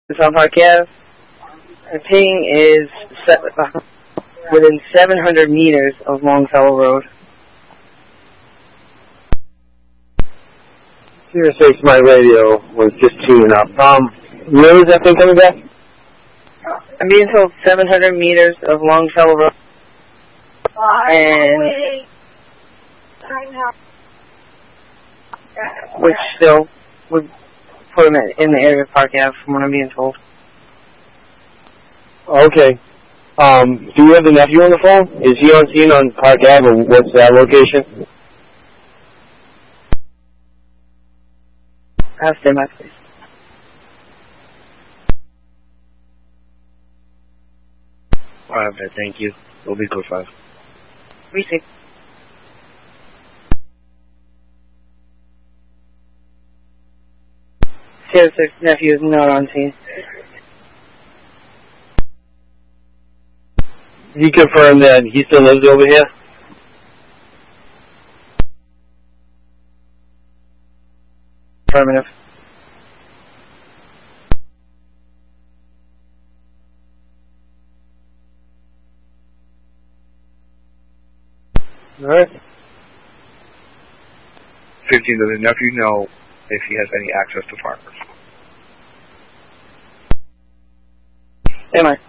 on Park Ave. The ping is within 700 meters of Longfellow Road. Sirius 6, my radio was just tuning up. Where is that thing coming back? I'm being told 700 meters of Longfellow Road. And which still would put him in the area of Park Ave, from what I'm being told. Okay. Do you have the nephew on the phone? Is he on scene on Park Ave, or what's that location? I'll stay my place. Alright, thank you. We'll be code 5. Receive. Sirius 6 nephew is not on scene. He confirmed that he still lives over here? Affirmative. Alright. 15, does the nephew know if he has any access to farmers? Am I?